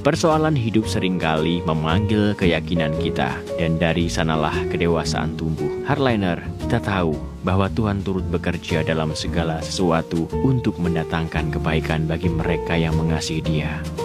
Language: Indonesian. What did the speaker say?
Persoalan hidup seringkali memanggil keyakinan kita, dan dari sanalah kedewasaan tumbuh. Hardliner, kita tahu bahwa Tuhan turut bekerja dalam segala sesuatu untuk mendatangkan kebaikan bagi mereka yang mengasihi Dia.